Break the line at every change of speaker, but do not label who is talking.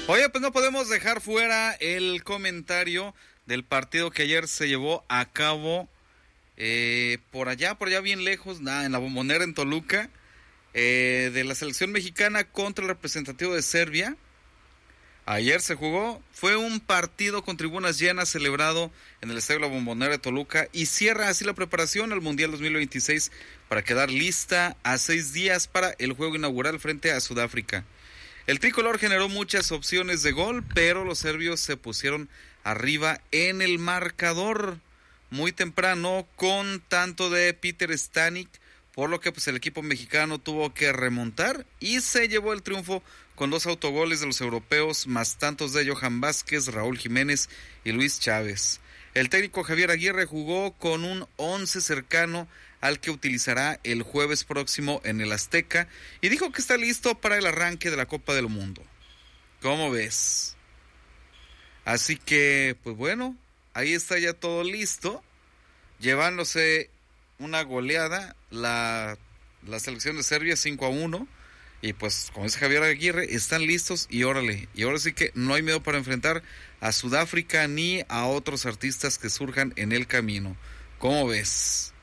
Oye, pues no podemos dejar fuera el comentario del partido que ayer se llevó a cabo por allá bien lejos, en la Bombonera en Toluca, de la selección mexicana contra el representativo de Serbia. Ayer se jugó, fue un partido con tribunas llenas celebrado en el Estadio La Bombonera de Toluca y cierra así la preparación al Mundial 2026 para quedar lista a 6 días para el juego inaugural frente a Sudáfrica. El tricolor generó muchas opciones de gol, pero los serbios se pusieron arriba en el marcador muy temprano con tanto de Peter Stanik, por lo que pues el equipo mexicano tuvo que remontar y se llevó el triunfo con 2 autogoles de los europeos, más tantos de Johan Vázquez, Raúl Jiménez y Luis Chávez. El técnico Javier Aguirre jugó con un 11 cercano al que utilizará el jueves próximo en el Azteca y dijo que está listo para el arranque de la Copa del Mundo. ¿Cómo ves? Así que, pues bueno, ahí está ya todo listo, llevándose una goleada la selección de Serbia 5-1, y pues como dice Javier Aguirre, están listos y órale, y ahora sí que no hay miedo para enfrentar a Sudáfrica ni a otros artistas que surjan en el camino. ¿Cómo ves?